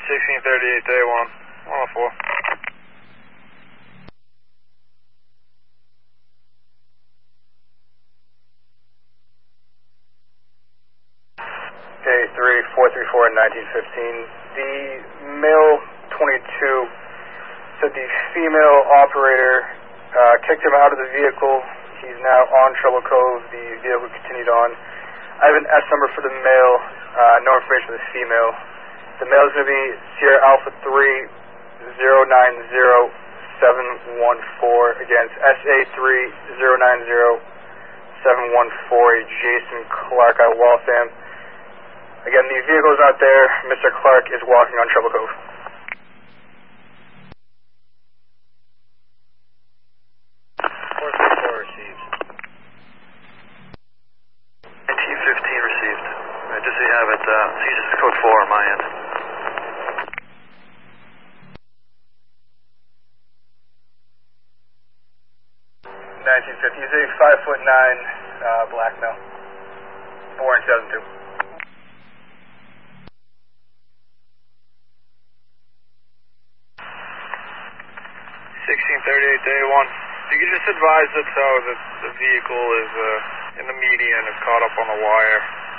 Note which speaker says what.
Speaker 1: 1638 day 104.
Speaker 2: Okay, 3434 in 1915. The male 22 said the female operator kicked him out of the vehicle. He's now on Treble Cove. The vehicle continued on. I have an S number for the male, no information for the female. The male is going to be Sierra Alpha 3090714. Again, it's SA3090714, Jason Clark out of Waltham. Again, the vehicle is out there. Mr. Clark is walking on Treble Cove.
Speaker 1: Received. 1915 received. Just so you have it, this is code 4 on my end.
Speaker 2: 1950. He's a 5'9", black male. Born in 2002.
Speaker 1: 1638 day 1. You can just advise it so that the vehicle is in the median, is caught up on the wire.